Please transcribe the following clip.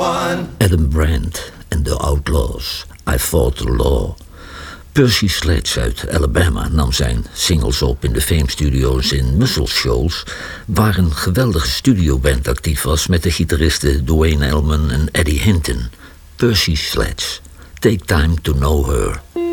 Adam Brandt en The Outlaws, I Fought the Law. Percy Sledge uit Alabama nam zijn singles op in de Fame Studios in Muscle Shoals, waar een geweldige studioband actief was met de gitaristen Duane Allman en Eddie Hinton. Percy Sledge, Take Time to Know Her.